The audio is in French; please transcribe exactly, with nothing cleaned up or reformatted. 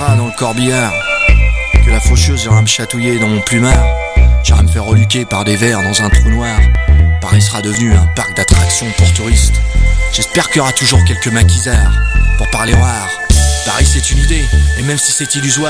passera dans le corbillard, que la faucheuse ira me chatouiller dans mon plumard. J'irai me faire reluquer par des vers dans un trou noir. Paris sera devenu un parc d'attractions pour touristes. J'espère qu'il y aura toujours quelques maquisards pour parler rare. Paris c'est une idée, et même si c'est illusoire,